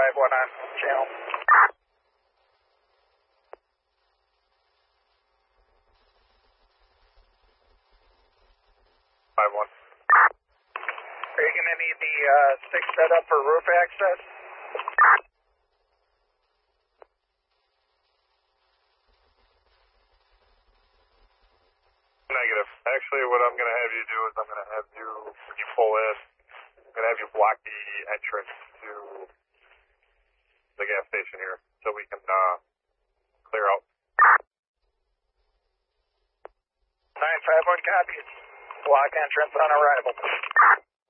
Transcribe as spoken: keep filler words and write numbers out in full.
five one on channel. five one. Are you going to need the uh, stick set up for roof access? Negative. Actually, what I'm going to have you do is I'm going to have you, when you pull in, I'm going to have you block the entrance to the gas station here so we can uh, clear out. nine five one copies. Block entrance on arrival.